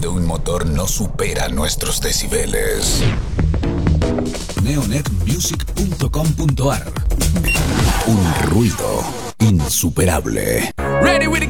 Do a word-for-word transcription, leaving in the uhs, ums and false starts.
de un motor no supera nuestros decibeles. neonet music punto com punto ar. Un ruido insuperable. Ready with the